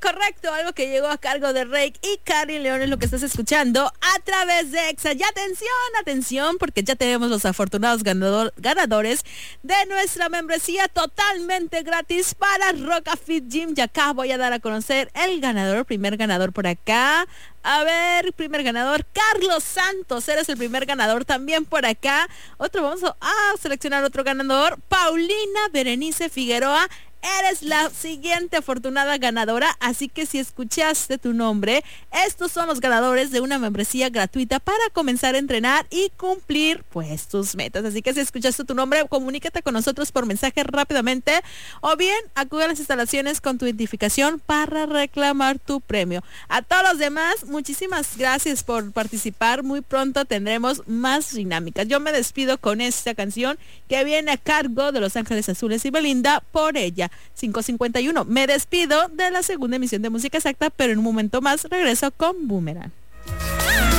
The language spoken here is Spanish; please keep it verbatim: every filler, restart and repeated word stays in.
correcto, algo que llegó a cargo de Rake y Karin León es lo que estás escuchando a través de Exa. Y atención, atención, porque ya tenemos los afortunados ganador, ganadores de nuestra membresía totalmente gratis para Roca Fit Gym. Y acá voy a dar a conocer el ganador, primer ganador por acá. A ver, primer ganador, Carlos Santos, eres el primer ganador también por acá. Otro, vamos a, a seleccionar otro ganador, Paulina Berenice Figueroa. Eres la siguiente afortunada ganadora, así que si escuchaste tu nombre, estos son los ganadores de una membresía gratuita para comenzar a entrenar y cumplir pues tus metas. Así que si escuchaste tu nombre, comunícate con nosotros por mensaje rápidamente o bien acude a las instalaciones con tu identificación para reclamar tu premio. A todos los demás, muchísimas gracias por participar. Muy pronto tendremos más dinámicas. Yo me despido con esta canción que viene a cargo de Los Ángeles Azules y Belinda, Por Ella. cinco cincuenta y uno. Me despido de la segunda emisión de Música Exacta, pero en un momento más regreso con Boomerang.